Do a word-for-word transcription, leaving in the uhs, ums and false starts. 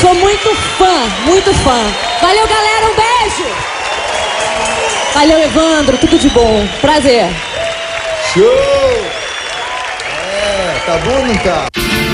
Sou muito fã, muito fã. Valeu, galera, um beijo. Valeu, Evandro, tudo de bom. Prazer. Show! É, tá bom ou não tá?